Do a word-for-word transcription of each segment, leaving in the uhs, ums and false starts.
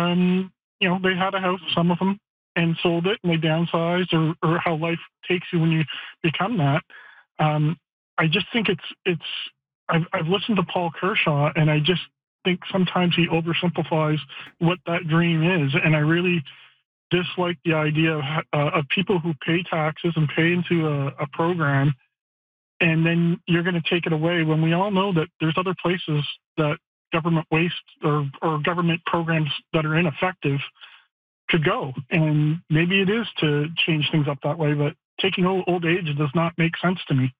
um, you know, they had a house, some of them, and sold it, and they downsized, or, or how life takes you when you become that. Um, I just think it's, it's, I've, I've listened to Paul Kershaw, and I just think sometimes he oversimplifies what that dream is. And I really dislike the idea of, uh, of people who pay taxes and pay into a, a program, and then you're going to take it away when we all know that there's other places that government waste or, or government programs that are ineffective could go. And maybe it is to change things up that way, but taking old, old age does not make sense to me.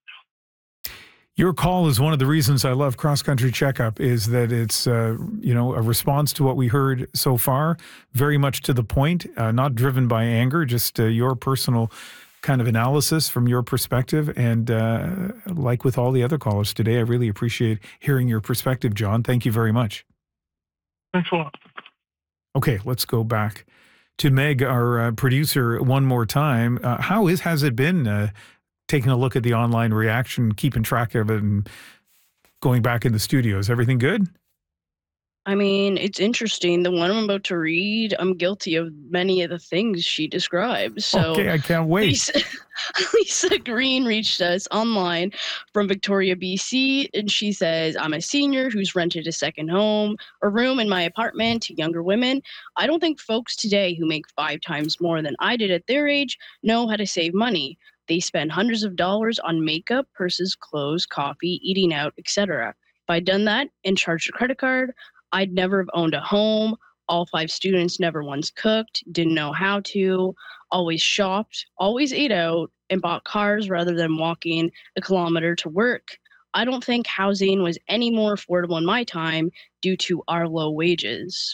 Your call is one of the reasons I love Cross Country Checkup, is that it's, uh, you know, a response to what we heard so far, very much to the point, uh, not driven by anger, just uh, your personal kind of analysis from your perspective. And uh, like with all the other callers today, I really appreciate hearing your perspective, John. Thank you very much. Thanks a lot. Okay, let's go back to Meg, our uh, producer, one more time. Uh, how is has it been uh, taking a look at the online reaction, keeping track of it, and going back in the studio? Is everything good? I mean, it's interesting. The one I'm about to read, I'm guilty of many of the things she describes. So okay, I can't wait. Lisa, Lisa Green reached us online from Victoria, B C, and she says, I'm a senior who's rented a second home, a room in my apartment to younger women. I don't think folks today who make five times more than I did at their age know how to save money. They spend hundreds of dollars on makeup, purses, clothes, coffee, eating out, et cetera. If I'd done that and charged a credit card, I'd never have owned a home. All five students never once cooked, didn't know how to, always shopped, always ate out, and bought cars rather than walking a kilometer to work. I don't think housing was any more affordable in my time due to our low wages.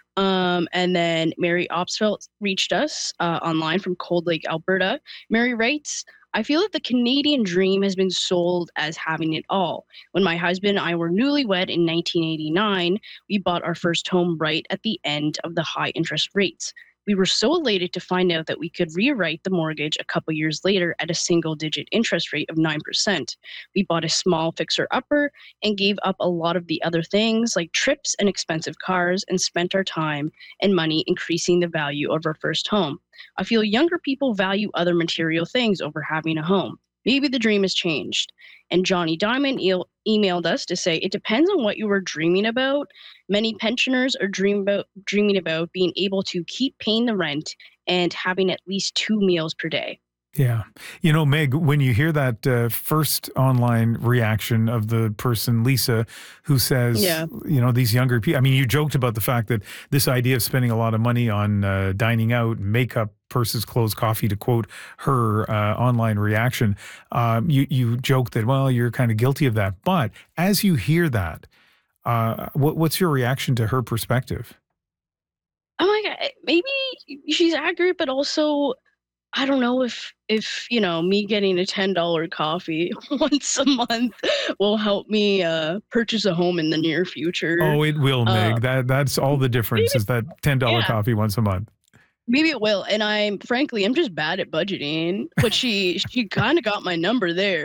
Um, and then Mary Opsfeld reached us uh, online from Cold Lake, Alberta. Mary writes, I feel that the Canadian dream has been sold as having it all. When my husband and I were newlywed in nineteen eighty-nine, we bought our first home right at the end of the high interest rates. We were so elated to find out that we could rewrite the mortgage a couple years later at a single-digit interest rate of nine percent. We bought a small fixer-upper and gave up a lot of the other things like trips and expensive cars and spent our time and money increasing the value of our first home. I feel younger people value other material things over having a home. Maybe the dream has changed. And Johnny Diamond e- emailed us to say, it depends on what you were dreaming about. Many pensioners are dream about, dreaming about being able to keep paying the rent and having at least two meals per day. Yeah. You know, Meg, when you hear that uh, first online reaction of the person, Lisa, who says, yeah. you know, these younger people, I mean, you joked about the fact that this idea of spending a lot of money on uh, dining out, makeup, purses, clothes, coffee, to quote her uh, online reaction, um, you, you joked that, well, you're kind of guilty of that. But as you hear that, uh, what, what's your reaction to her perspective? Oh my God, maybe she's accurate, but also, I don't know if, if you know, me getting a ten dollar coffee once a month will help me uh, purchase a home in the near future. Oh, it will, Meg. Uh, that That's all the difference, maybe, is that ten dollar yeah. coffee once a month. Maybe it will. And I'm, frankly, I'm just bad at budgeting. But she, she kind of got my number there.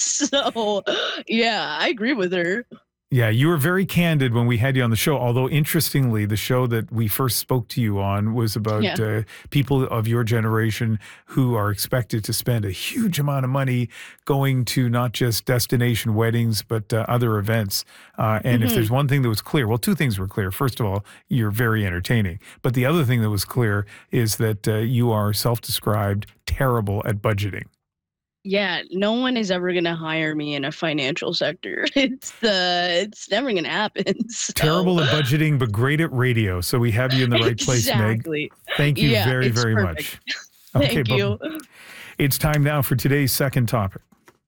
So, yeah, I agree with her. Yeah, you were very candid when we had you on the show, although interestingly, the show that we first spoke to you on was about yeah. uh, people of your generation who are expected to spend a huge amount of money going to not just destination weddings, but uh, other events. Uh, and mm-hmm. if there's one thing that was clear, well, two things were clear. First of all, you're very entertaining. But the other thing that was clear is that uh, you are self-described terrible at budgeting. Yeah, no one is ever going to hire me in a financial sector. It's the it's never going to happen. So. Terrible at budgeting, but great at radio. So we have you in the right place, Meg. Thank you yeah, very, very perfect. much. Thank okay, you. It's time now for today's second topic.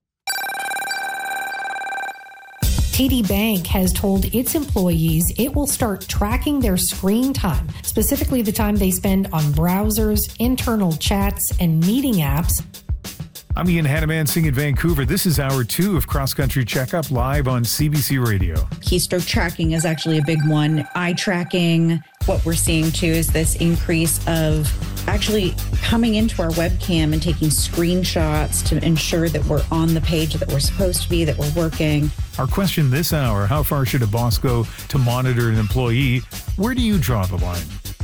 T D Bank has told its employees it will start tracking their screen time, specifically the time they spend on browsers, internal chats, and meeting apps. I'm Ian Hanneman in Vancouver. This is hour two of Cross Country Checkup live on C B C Radio. Keystroke tracking is actually a big one. Eye tracking. What we're seeing too is this increase of actually coming into our webcam and taking screenshots to ensure that we're on the page that we're supposed to be, that we're working. Our question this hour, how far should a boss go to monitor an employee? Where do you draw the line?